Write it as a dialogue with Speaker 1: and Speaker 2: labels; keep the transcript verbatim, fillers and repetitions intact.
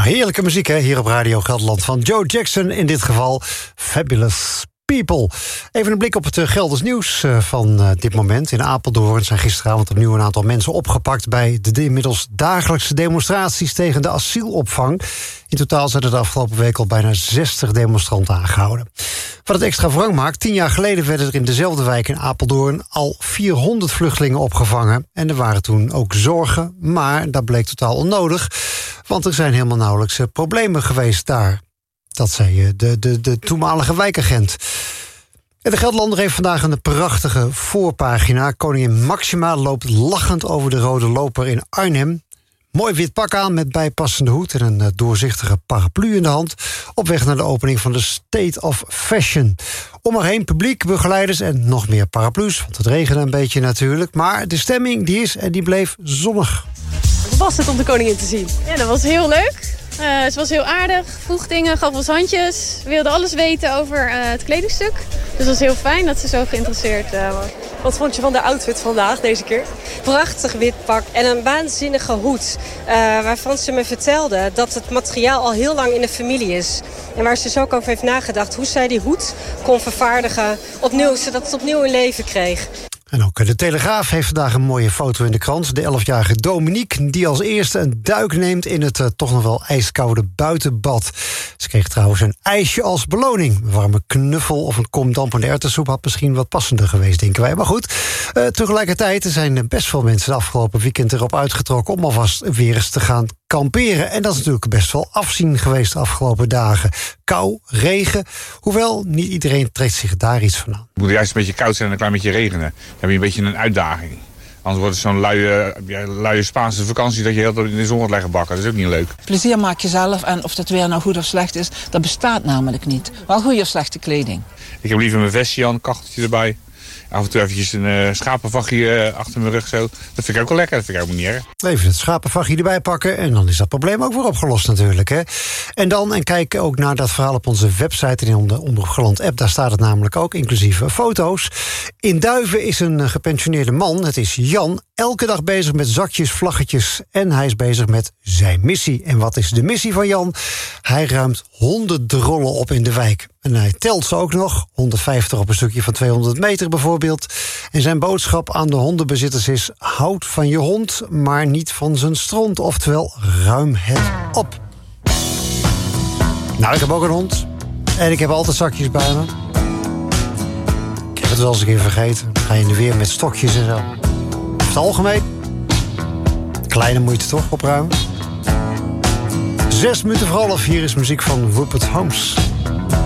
Speaker 1: heerlijke muziek hè, hier op Radio Gelderland van Joe Jackson. In dit geval Fabulous People. Even een blik op het Gelders nieuws van uh, dit moment. In Apeldoorn zijn gisteravond opnieuw een aantal mensen opgepakt bij de inmiddels dagelijkse demonstraties tegen de asielopvang. In totaal zijn er de afgelopen week al bijna zestig demonstranten aangehouden. Wat het extra wrang maakt, tien jaar geleden werden er in dezelfde wijk in Apeldoorn al vierhonderd vluchtelingen opgevangen. En er waren toen ook zorgen, maar dat bleek totaal onnodig. Want er zijn helemaal nauwelijks problemen geweest daar. Dat zei de, de, de toenmalige wijkagent. En de Gelderlander heeft vandaag een prachtige voorpagina. Koningin Máxima loopt lachend over de rode loper in Arnhem. Mooi wit pak aan met bijpassende hoed en een doorzichtige paraplu in de hand. Op weg naar de opening van de State of Fashion. Om haar heen publiek, begeleiders en nog meer paraplu's. Want het regende een beetje natuurlijk. Maar de stemming die is en die bleef zonnig.
Speaker 2: Hoe was het om de koningin te zien?
Speaker 3: Ja, dat was heel leuk. Uh, ze was heel aardig, vroeg dingen, gaf ons handjes. Wilde alles weten over uh, het kledingstuk. Dus het was heel fijn dat ze zo geïnteresseerd uh, was.
Speaker 2: Wat vond je van de outfit vandaag, deze keer?
Speaker 4: Prachtig wit pak en een waanzinnige hoed. Uh, waarvan ze me vertelde dat het materiaal al heel lang in de familie is. En waar ze zo ook over heeft nagedacht hoe zij die hoed kon vervaardigen. Opnieuw, zodat het opnieuw een leven kreeg.
Speaker 1: En ook de Telegraaf heeft vandaag een mooie foto in de krant. De elfjarige Dominique, die als eerste een duik neemt in het uh, toch nog wel ijskoude buitenbad. Ze kreeg trouwens een ijsje als beloning. Een warme knuffel of een kom dampende erwtensoep had misschien wat passender geweest, denken wij. Maar goed, uh, tegelijkertijd zijn best veel mensen de afgelopen weekend erop uitgetrokken om alvast weer eens te gaan kamperen. En dat is natuurlijk best wel afzien geweest de afgelopen dagen. Kou, regen, hoewel niet iedereen trekt zich daar iets van aan.
Speaker 5: Het moet juist een beetje koud zijn en een klein beetje regenen. Dan heb je een beetje een uitdaging. Anders wordt het zo'n luie, luie Spaanse vakantie dat je heel in de zon wordt leggen bakken. Dat is ook niet leuk.
Speaker 6: Plezier maak je zelf en of het weer nou goed of slecht is, dat bestaat namelijk niet. Wel goede of slechte kleding.
Speaker 5: Ik heb liever mijn vestje aan, een kachteltje erbij. Af en toe eventjes een uh, schapenvachtje uh, achter mijn rug zo. Dat vind ik ook wel lekker, dat vind ik ook niet erg.
Speaker 1: Even het schapenvachtje erbij pakken en dan is dat probleem ook weer opgelost natuurlijk. Hè? En dan, en kijk ook naar dat verhaal op onze website en in de Omroep Gelderland app. Daar staat het namelijk ook, inclusief foto's. In Duiven is een gepensioneerde man, het is Jan, elke dag bezig met zakjes, vlaggetjes. En hij is bezig met zijn missie. En wat is de missie van Jan? Hij ruimt hondendrollen op in de wijk. En hij telt ze ook nog, honderdvijftig op een stukje van tweehonderd meter bijvoorbeeld. En zijn boodschap aan de hondenbezitters is: houd van je hond, maar niet van zijn stront. Oftewel, ruim het op. Nou, ik heb ook een hond. En ik heb altijd zakjes bij me. Ik heb het wel eens een keer vergeten. Dan ga je in de weer met stokjes en zo. Over het algemeen. Kleine moeite toch, opruimen. Zes minuten voor half, hier is muziek van Rupert Holmes.